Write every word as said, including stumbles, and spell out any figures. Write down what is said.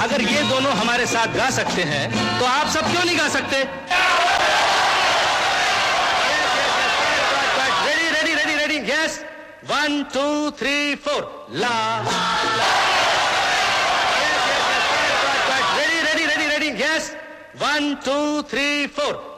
अगर ये दोनों हमारे साथ गा सकते हैं तो आप सब क्यों नहीं गा सकते? Ready ready ready ready yes one two three four ला ready ready ready ready yes one two three four